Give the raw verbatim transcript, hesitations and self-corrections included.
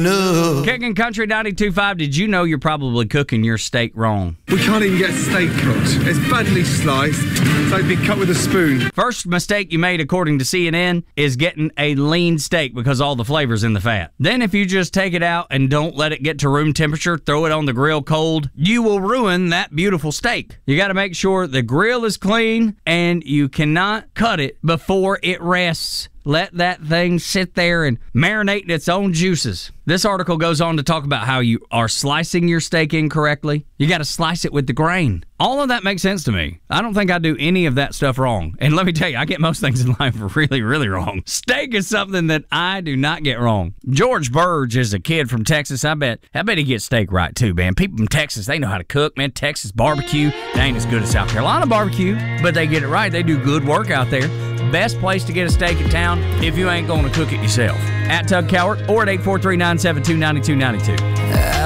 No. Kicking Country ninety-two point five, did you know you're probably cooking your steak wrong? We can't even get steak cooked. It's badly sliced. It's like being cut with a spoon. First mistake you made, according to C N N, is getting a lean steak because all the flavor's in the fat. Then if you just take it out and don't let it get to room temperature, throw it on the grill cold, you will ruin that beautiful steak. You got to make sure the grill is clean and you cannot cut it before it rests. Let that thing sit there and marinate in its own juices. This article goes on to talk about how you are slicing your steak incorrectly. You got to slice it with the grain. All of that makes sense to me. I don't think I do any of that stuff wrong. And let me tell you, I get most things in life really, really wrong. Steak is something that I do not get wrong. George Burge is a kid from Texas. I bet I bet he gets steak right too, man. People from Texas, they know how to cook, man. Texas barbecue, they ain't as good as South Carolina barbecue, but they get it right. They do good work out there. Best place to get a steak in town if you ain't going to cook it yourself. At Tug Cowart or at eight four three, nine seven two, nine two nine two.